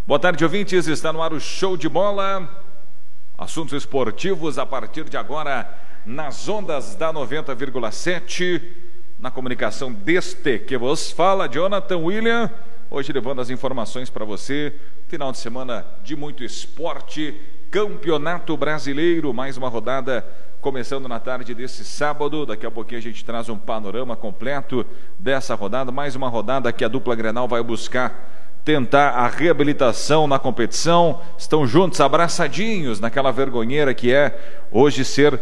Boa tarde, ouvintes. Está no ar o Show de Bola. Assuntos esportivos a partir de agora nas ondas da 90,7. Na comunicação deste que vos fala, Jonathan William. Hoje levando as informações para você. Final de semana de muito esporte. Campeonato Brasileiro. Mais uma rodada começando na tarde desse sábado. Daqui a pouquinho a gente traz um panorama completo dessa rodada. Mais uma rodada que a dupla Grenal vai buscar tentar a reabilitação na competição. Estão juntos, abraçadinhos naquela vergonheira que é hoje ser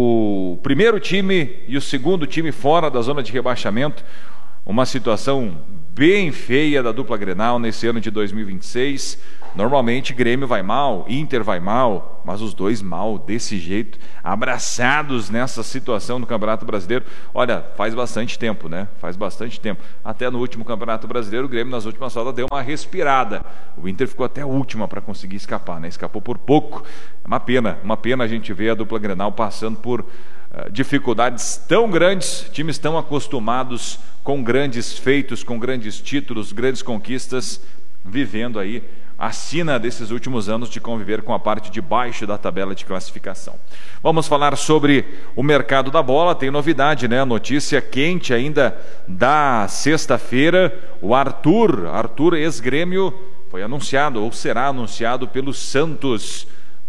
o primeiro time e o segundo time fora da zona de rebaixamento. Uma situação bem feia da dupla Grenal nesse ano de 2026. Normalmente Grêmio vai mal, Inter vai mal, mas os dois mal desse jeito, abraçados nessa situação do Campeonato Brasileiro. Olha, faz bastante tempo, né? Faz bastante tempo. Até no último Campeonato Brasileiro, o Grêmio nas últimas rodadas deu uma respirada. O Inter ficou até a última para conseguir escapar, né? Escapou por pouco. É uma pena a gente ver a dupla Grenal passando por dificuldades tão grandes, times tão acostumados com grandes feitos, com grandes títulos, grandes conquistas, vivendo aí a sina desses últimos anos de conviver com a parte de baixo da tabela de classificação. Vamos falar sobre o mercado da bola. Tem novidade, né? Notícia quente ainda da sexta-feira. O Arthur ex-Grêmio, foi anunciado ou será anunciado pelo Santos.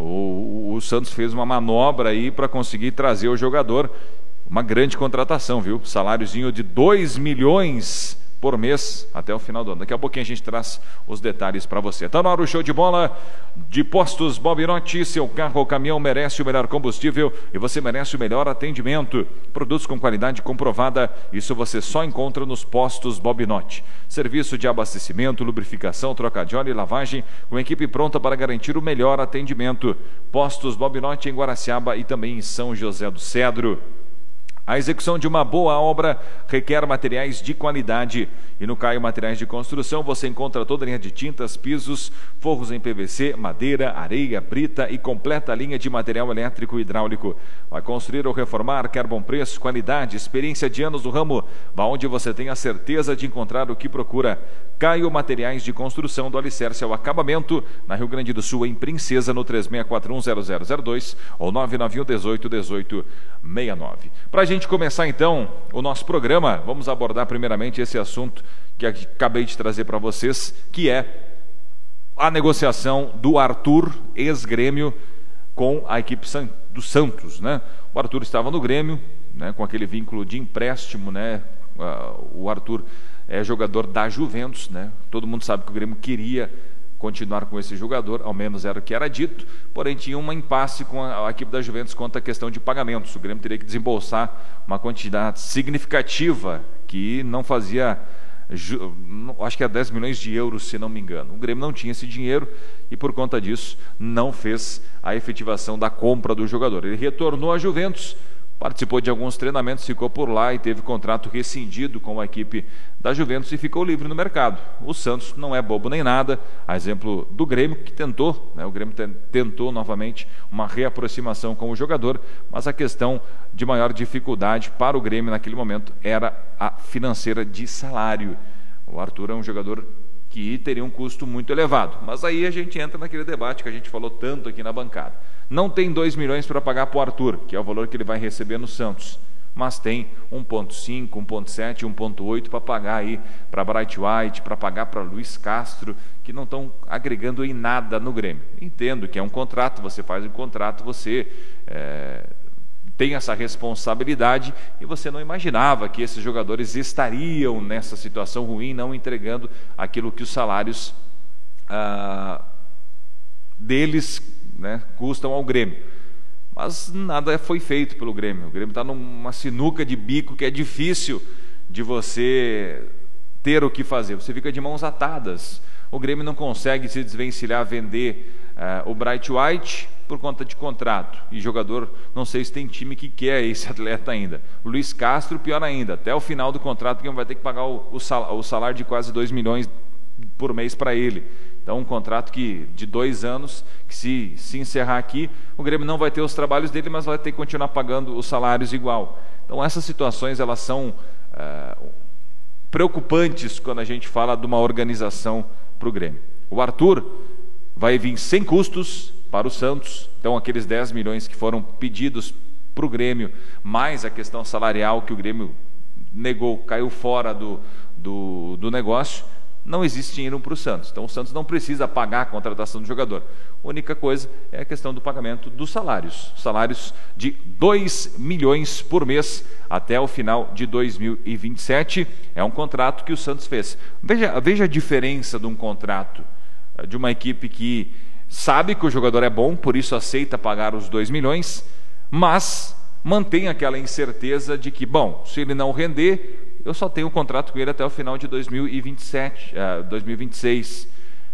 O Santos fez uma manobra aí para conseguir trazer o jogador. Uma grande contratação, viu? Saláriozinho de 2 milhões por mês até o final do ano. Daqui a pouquinho a gente traz os detalhes para você. Está no ar o Show de Bola de Postos Bobinotti. Seu carro ou caminhão merece o melhor combustível e você merece o melhor atendimento. Produtos com qualidade comprovada, isso você só encontra nos Postos Bobinotti. Serviço de abastecimento, lubrificação, troca de óleo e lavagem, com equipe pronta para garantir o melhor atendimento. Postos Bobinotti em Guaraciaba e também em São José do Cedro. A execução de uma boa obra requer materiais de qualidade. E no Caio Materiais de Construção você encontra toda a linha de tintas, pisos, forros em PVC, madeira, areia, brita e completa linha de material elétrico e hidráulico. Vai construir ou reformar, quer bom preço, qualidade, experiência de anos no ramo. Vá onde você tem a certeza de encontrar o que procura. Caio Materiais de Construção, do alicerce ao acabamento, na Rio Grande do Sul, em Princesa, no 36410002 ou 991181869. Para a gente começar então o nosso programa, vamos abordar primeiramente esse assunto que acabei de trazer para vocês, que é a negociação do Arthur, ex-Grêmio, com a equipe do Santos, né? O Arthur estava no Grêmio, né, com aquele vínculo de empréstimo, né? O Arthur é jogador da Juventus, né? Todo mundo sabe que o Grêmio queria continuar com esse jogador, ao menos era o que era dito, porém tinha uma impasse com a equipe da Juventus quanto à questão de pagamentos. O Grêmio teria que desembolsar uma quantidade significativa que não fazia, acho que é 10 milhões de euros, se não me engano. O Grêmio não tinha esse dinheiro e por conta disso não fez a efetivação da compra do jogador. Ele retornou à Juventus, participou de alguns treinamentos, ficou por lá e teve contrato rescindido com a equipe da Juventus e ficou livre no mercado. O Santos não é bobo nem nada, a exemplo do Grêmio, que tentou, né? O Grêmio tentou novamente uma reaproximação com o jogador, mas a questão de maior dificuldade para o Grêmio naquele momento era a financeira de salário. O Arthur é um jogador que teria um custo muito elevado, mas aí a gente entra naquele debate que a gente falou tanto aqui na bancada. Não tem 2 milhões para pagar para o Arthur, que é o valor que ele vai receber no Santos, mas tem 1,5, 1,7, 1,8 para pagar aí para Bright White, para pagar para Luiz Castro, que não estão agregando em nada no Grêmio. Entendo que é um contrato, você faz um contrato, você tem essa responsabilidade e você não imaginava que esses jogadores estariam nessa situação ruim, não entregando aquilo que os salários deles, né, custam ao Grêmio. Mas nada foi feito pelo Grêmio. O Grêmio está numa sinuca de bico que é difícil de você ter o que fazer. Você fica de mãos atadas. O Grêmio não consegue se desvencilhar, vender o Bright White por conta de contrato. E jogador, não sei se tem time que quer esse atleta ainda. O Luiz Castro, pior ainda. Até o final do contrato, que vai ter que pagar o salário de quase 2 milhões por mês para ele. Então, um contrato de 2 anos, que se encerrar aqui, o Grêmio não vai ter os trabalhos dele, mas vai ter que continuar pagando os salários igual. Então, essas situações, elas são preocupantes quando a gente fala de uma organização para o Grêmio. o Arthur vai vir sem custos para o Santos, então aqueles 10 milhões que foram pedidos para o Grêmio, mais a questão salarial que o Grêmio negou, caiu fora do negócio, não existe dinheiro para o Santos. Então o Santos não precisa pagar a contratação do jogador. A única coisa é a questão do pagamento dos salários. Salários de 2 milhões por mês até o final de 2027. É um contrato que o Santos fez. Veja a diferença de um contrato de uma equipe que sabe que o jogador é bom, por isso aceita pagar os 2 milhões, mas mantém aquela incerteza de que, bom, se ele não render, eu só tenho um contrato com ele até o final de 2026.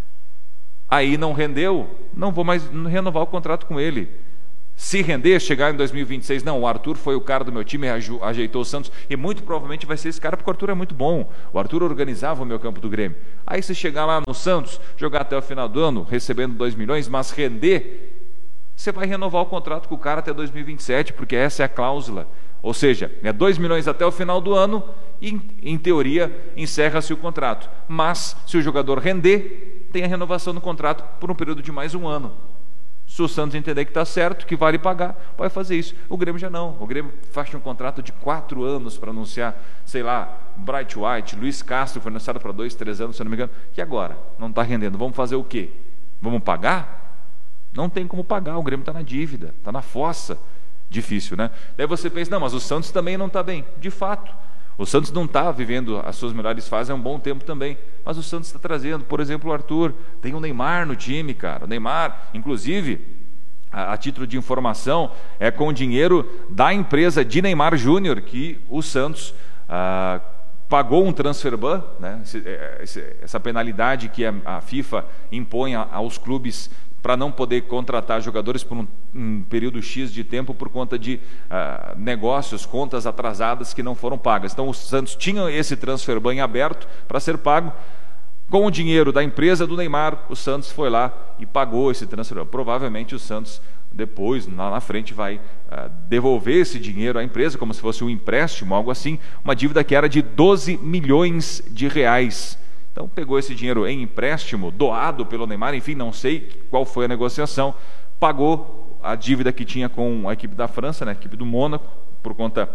Aí não rendeu, não vou mais renovar o contrato com ele. Se render, chegar em 2026, não, o Arthur foi o cara do meu time, ajeitou o Santos, e muito provavelmente vai ser esse cara, porque o Arthur é muito bom. O Arthur organizava o meu campo do Grêmio. Aí se chegar lá no Santos, jogar até o final do ano, recebendo 2 milhões, mas render, você vai renovar o contrato com o cara até 2027, porque essa é a cláusula. Ou seja, é 2 milhões até o final do ano e, em teoria, encerra-se o contrato. Mas, se o jogador render, tem a renovação do contrato por um período de mais um ano. Se o Santos entender que está certo, que vale pagar, vai fazer isso. O Grêmio já não. O Grêmio faz um contrato de 4 anos para anunciar, sei lá, Bright White, Luiz Castro, foi anunciado para 2, 3 anos, se eu não me engano. E agora? Não está rendendo. Vamos fazer o quê? Vamos pagar? Não tem como pagar. O Grêmio está na dívida, está na fossa. Difícil, né? Daí você pensa, não, mas o Santos também não está bem. De fato, o Santos não está vivendo as suas melhores fases há um bom tempo também. Mas o Santos está trazendo, por exemplo, o Arthur. Tem o Neymar no time, cara. O Neymar, inclusive, a título de informação, é com o dinheiro da empresa de Neymar Júnior que o Santos pagou um transfer ban, né? Essa penalidade que a FIFA impõe aos clubes para não poder contratar jogadores por um período X de tempo por conta de negócios, contas atrasadas que não foram pagas. Então o Santos tinha esse transfer ban aberto para ser pago. Com o dinheiro da empresa do Neymar, o Santos foi lá e pagou esse transfer ban. Provavelmente o Santos depois, lá na frente, vai devolver esse dinheiro à empresa, como se fosse um empréstimo, algo assim, uma dívida que era de 12 milhões de reais. Então pegou esse dinheiro em empréstimo, doado pelo Neymar, enfim, não sei qual foi a negociação, pagou a dívida que tinha com a equipe da França, né, a equipe do Mônaco, por conta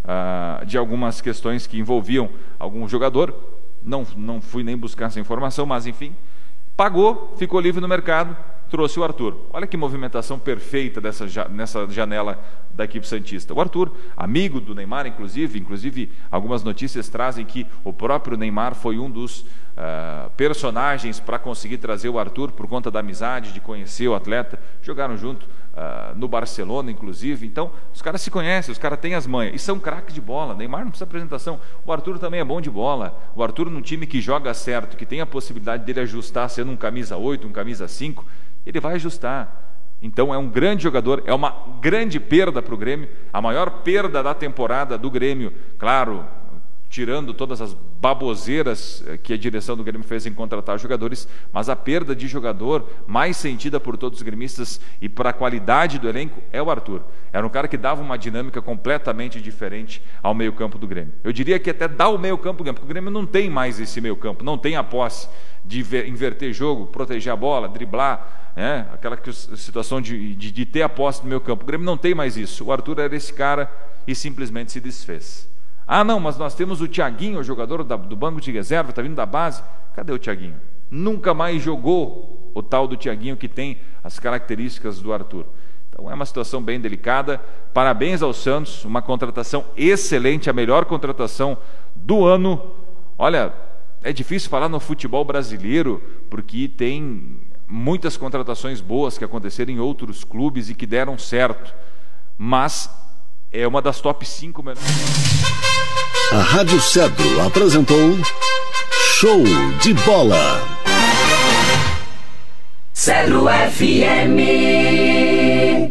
de algumas questões que envolviam algum jogador. Não fui nem buscar essa informação, mas enfim, pagou, ficou livre no mercado, trouxe o Arthur. Olha que movimentação perfeita nessa janela da equipe santista. O Arthur, amigo do Neymar, inclusive algumas notícias trazem que o próprio Neymar foi um dos personagens para conseguir trazer o Arthur por conta da amizade, de conhecer o atleta. Jogaram junto no Barcelona, inclusive. Então, os caras se conhecem, os caras têm as manhas e são craques de bola. Neymar não precisa de apresentação. O Arthur também é bom de bola. O Arthur, num time que joga certo, que tem a possibilidade dele ajustar, sendo um camisa 8, um camisa 5, ele vai ajustar. Então é um grande jogador, é uma grande perda para o Grêmio, a maior perda da temporada do Grêmio, claro, tirando todas as baboseiras que a direção do Grêmio fez em contratar jogadores, mas a perda de jogador mais sentida por todos os gremistas e para a qualidade do elenco é o Arthur. Era um cara que dava uma dinâmica completamente diferente ao meio-campo do Grêmio. Eu diria que até dá o meio-campo do Grêmio, porque o Grêmio não tem mais esse meio-campo, não tem a posse de inverter jogo, proteger a bola, driblar, né? Aquela situação de ter a posse do meio-campo. O Grêmio não tem mais isso. O Arthur era esse cara e simplesmente se desfez. Ah, não, mas nós temos o Thiaguinho, o jogador do banco de reserva, está vindo da base. Cadê o Thiaguinho? Nunca mais jogou o tal do Thiaguinho que tem as características do Arthur. Então é uma situação bem delicada. Parabéns ao Santos, uma contratação excelente, a melhor contratação do ano. Olha, é difícil falar no futebol brasileiro, porque tem muitas contratações boas que aconteceram em outros clubes e que deram certo. Mas é uma das top 5 melhores. A Rádio Cedro apresentou Show de Bola. Cedro FM.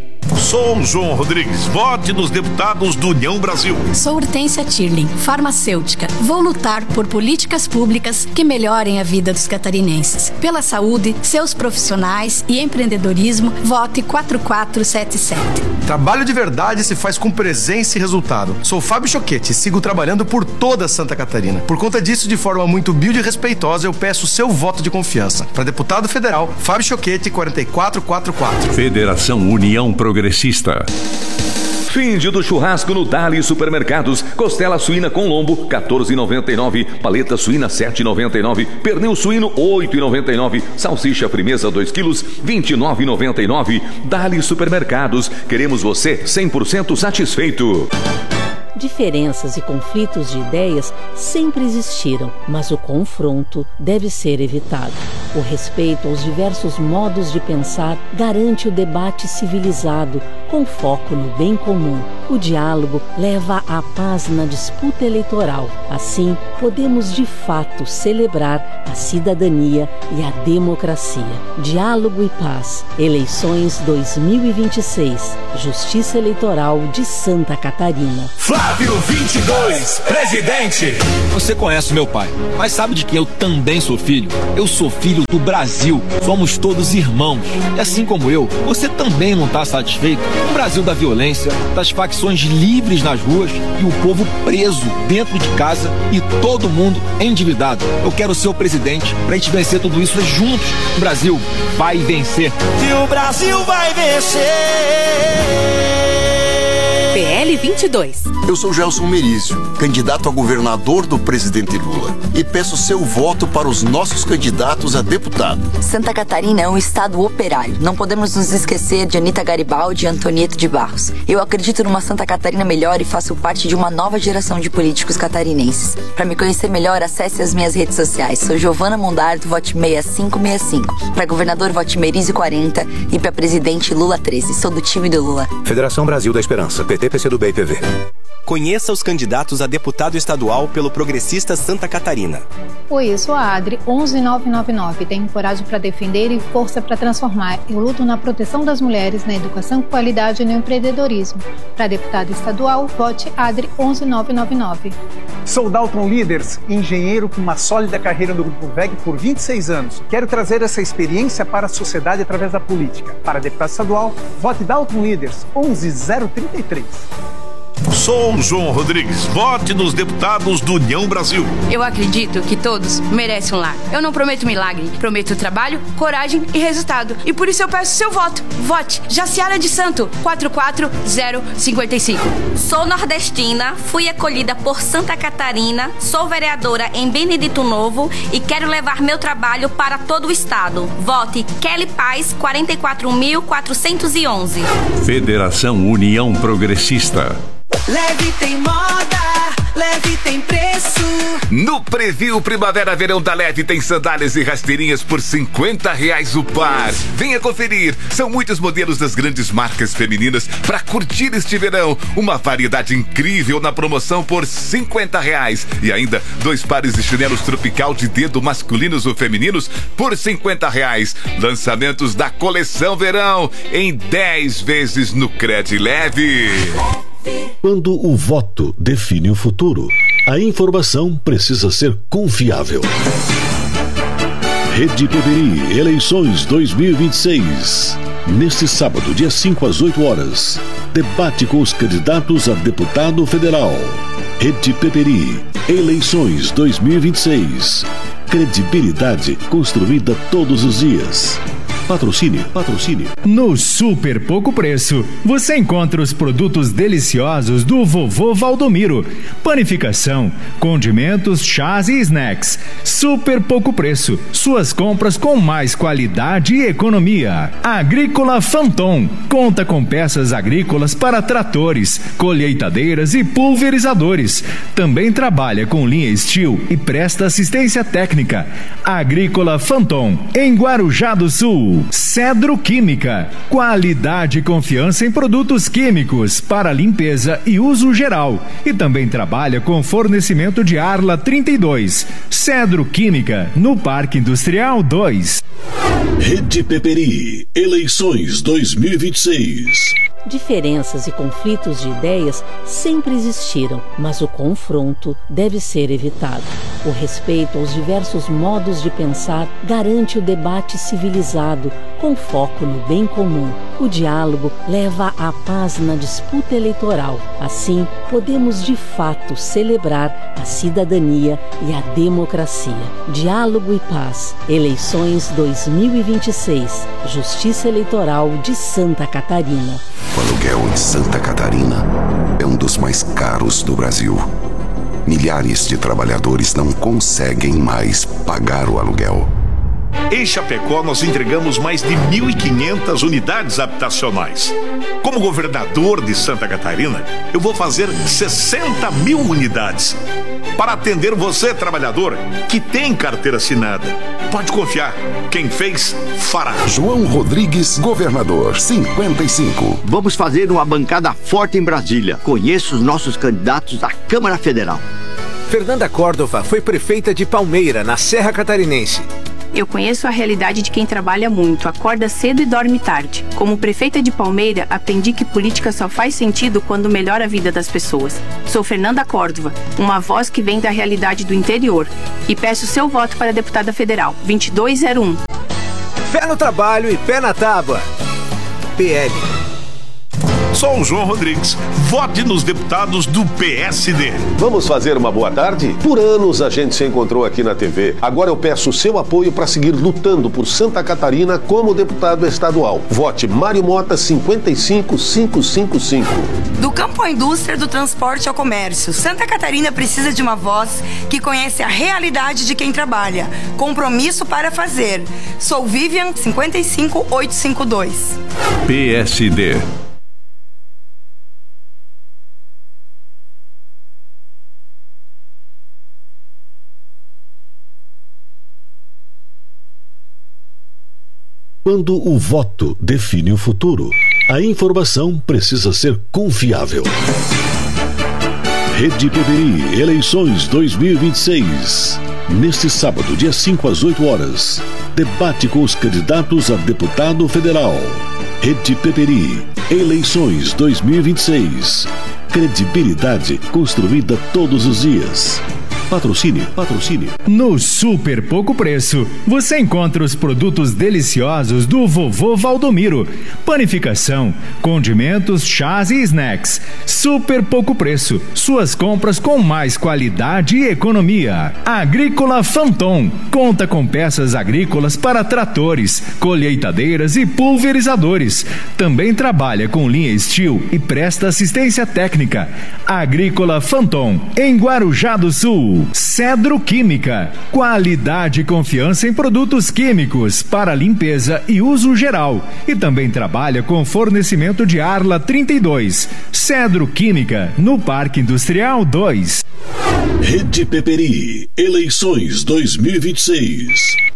Sou João Rodrigues. Vote nos deputados do União Brasil. Sou Hortência Tirling, farmacêutica. Vou lutar por políticas públicas que melhorem a vida dos catarinenses. Pela saúde, seus profissionais e empreendedorismo, vote 4477. Trabalho de verdade se faz com presença e resultado. Sou Fábio Choquete e sigo trabalhando por toda Santa Catarina. Por conta disso, de forma muito humilde e respeitosa, eu peço seu voto de confiança. Para deputado federal, Fábio Choquete, 4444. Federação União Progressista. Fim do churrasco no Dali Supermercados. Costela suína com lombo, R$14,99. Paleta suína, R$7,99. Pernil suíno, R$8,99. Salsicha frimeza, 2 quilos, R$29,99. Dali Supermercados. Queremos você 100% satisfeito. Diferenças e conflitos de ideias sempre existiram, mas o confronto deve ser evitado. O respeito aos diversos modos de pensar garante o debate civilizado, com foco no bem comum. O diálogo leva à paz na disputa eleitoral. Assim, podemos de fato celebrar a cidadania e a democracia. Diálogo e paz. Eleições 2026. Justiça Eleitoral de Santa Catarina. Flávio 22, presidente. Você conhece meu pai, mas sabe de que eu também sou filho? Eu sou filho do Brasil. Somos todos irmãos. E assim como eu, você também não está satisfeito com o Brasil da violência, das facções livres nas ruas e o povo preso dentro de casa e todo mundo endividado. Eu quero ser o presidente pra gente vencer tudo isso juntos. O Brasil vai vencer. E o Brasil vai vencer. PL 22. Eu sou Gelson Merizio, candidato a governador do presidente Lula, e peço seu voto para os nossos candidatos a deputado. Santa Catarina é um estado operário. Não podemos nos esquecer de Anita Garibaldi e Antonieta de Barros. Eu acredito numa Santa Catarina melhor e faço parte de uma nova geração de políticos catarinenses. Para me conhecer melhor, acesse as minhas redes sociais. Sou Giovana Mondardo, vote 6565. Para governador, vote Merizio 40 e para presidente Lula 13. Sou do time do Lula. Federação Brasil da Esperança, PT, PCdoB e PV. Conheça os candidatos a deputado estadual pelo Progressista Santa Catarina. Oi, eu sou a Adri, 11999. Tenho coragem para defender e força para transformar. Eu luto na proteção das mulheres, na educação com qualidade e no empreendedorismo. Para deputado estadual, vote Adri, 11999. Sou Dalton Leaders, engenheiro com uma sólida carreira no Grupo VEG por 26 anos. Quero trazer essa experiência para a sociedade através da política. Para deputado estadual, vote Dalton Leaders, 11033. Sou João Rodrigues. Vote nos deputados do União Brasil. Eu acredito que todos merecem um lar. Eu não prometo milagre, prometo trabalho, coragem e resultado. E por isso eu peço seu voto. Vote Jaciara de Santo, 44055. Sou nordestina, fui acolhida por Santa Catarina, sou vereadora em Benedito Novo e quero levar meu trabalho para todo o estado. Vote Kelly Paz, 44.411. Federação União Progressista. Leve tem moda, Leve tem preço. No Preview Primavera-Verão da Leve tem sandálias e rasteirinhas por R$50 o par. Venha conferir. São muitos modelos das grandes marcas femininas para curtir este verão. Uma variedade incrível na promoção por R$50. E ainda 2 pares de chinelos tropical de dedo masculinos ou femininos por R$50. Lançamentos da coleção verão em 10 vezes no Cred Leve. Quando o voto define o futuro, a informação precisa ser confiável. Rede Peperi, eleições 2026. Neste sábado, dia 5 às 8 horas. Debate com os candidatos a deputado federal. Rede Peperi, eleições 2026. Credibilidade construída todos os dias. Patrocínio. No Super Pouco Preço, você encontra os produtos deliciosos do Vovô Valdomiro. Panificação, condimentos, chás e snacks. Super Pouco Preço. Suas compras com mais qualidade e economia. Agrícola Fanton. Conta com peças agrícolas para tratores, colheitadeiras e pulverizadores. Também trabalha com linha Steel e presta assistência técnica. Agrícola Fanton, em Guarujá do Sul. Cedro Química, qualidade e confiança em produtos químicos para limpeza e uso geral. E também trabalha com fornecimento de Arla 32. Cedro Química, no Parque Industrial 2. Rede Peperi, eleições 2026. Diferenças e conflitos de ideias sempre existiram, mas o confronto deve ser evitado. O respeito aos diversos modos de pensar garante o debate civilizado, com foco no bem comum. O diálogo leva à paz na disputa eleitoral. Assim, podemos de fato celebrar a cidadania e a democracia. Diálogo e paz. Eleições 2026. Justiça Eleitoral de Santa Catarina. O aluguel em Santa Catarina é um dos mais caros do Brasil. Milhares de trabalhadores não conseguem mais pagar o aluguel. Em Chapecó, nós entregamos mais de 1.500 unidades habitacionais. Como governador de Santa Catarina, eu vou fazer 60 mil unidades para atender você, trabalhador, que tem carteira assinada. Pode confiar, quem fez, fará. João Rodrigues, governador, 55. Vamos fazer uma bancada forte em Brasília. Conheço os nossos candidatos à Câmara Federal. Fernanda Córdova foi prefeita de Palmeira, na Serra Catarinense. Eu conheço a realidade de quem trabalha muito, acorda cedo e dorme tarde. Como prefeita de Palmeira, aprendi que política só faz sentido quando melhora a vida das pessoas. Sou Fernanda Córdova, uma voz que vem da realidade do interior. E peço seu voto para deputada federal, 2201. Pé no trabalho e pé na tábua. PL. Sou o João Rodrigues. Vote nos deputados do PSD. Vamos fazer uma boa tarde? Por anos a gente se encontrou aqui na TV. Agora eu peço o seu apoio para seguir lutando por Santa Catarina como deputado estadual. Vote Mário Mota 55555. Do campo à indústria, do transporte ao comércio, Santa Catarina precisa de uma voz que conhece a realidade de quem trabalha. Compromisso para fazer. Sou Vivian 55852. PSD. Quando o voto define o futuro, a informação precisa ser confiável. Rede Peperi, eleições 2026. Neste sábado, dia 5 às 8 horas, debate com os candidatos a deputado federal. Rede Peperi, eleições 2026. Credibilidade construída todos os dias. Patrocínio. No Super Pouco Preço, você encontra os produtos deliciosos do Vovô Valdomiro. Panificação, condimentos, chás e snacks. Super Pouco Preço. Suas compras com mais qualidade e economia. Agrícola Fanton. Conta com peças agrícolas para tratores, colheitadeiras e pulverizadores. Também trabalha com linha Steel e presta assistência técnica. Agrícola Fanton, em Guarujá do Sul. Cedro Química, qualidade e confiança em produtos químicos para limpeza e uso geral. E também trabalha com fornecimento de Arla 32. Cedro Química, no Parque Industrial 2. Rede Peperi, eleições 2026.